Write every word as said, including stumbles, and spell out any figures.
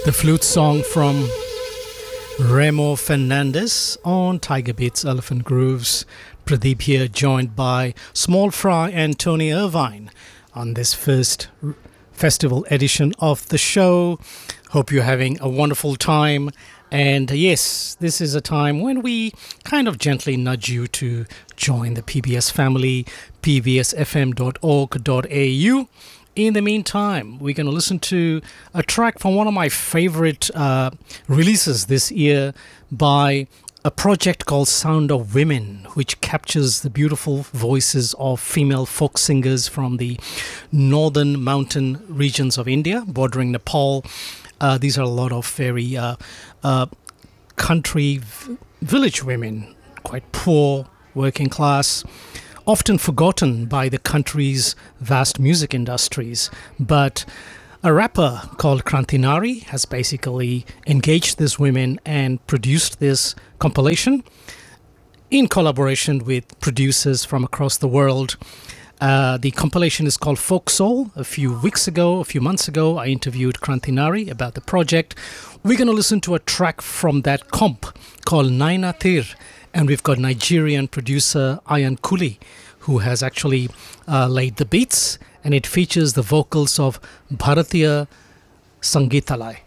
The flute song from Remo Fernandez on Tiger Beats Elephant Grooves. Pradeep here, joined by Small Fry and Tony Irvine on this first r- festival edition of the show. Hope you're having a wonderful time. And yes, this is a time when we kind of gently nudge you to join the P B S family, p b s f m dot org dot a u. In the meantime, we're going to listen to a track from one of my favorite uh, releases this year by a project called Sound of Women, which captures the beautiful voices of female folk singers from the northern mountain regions of India, bordering Nepal. Uh, these are a lot of very uh, uh, country v- village women, quite poor, working class, often forgotten by the country's vast music industries. But a rapper called Kranti Nari has basically engaged these women and produced this compilation in collaboration with producers from across the world. Uh, the compilation is called Folk Soul. A few weeks ago, a few months ago, I interviewed Kranti Nari about the project. We're going to listen to a track from that comp called Naina Tir. And we've got Nigerian producer Ayan Kuli, who has actually uh, laid the beats, and it features the vocals of Bharatiya Sangeetalay.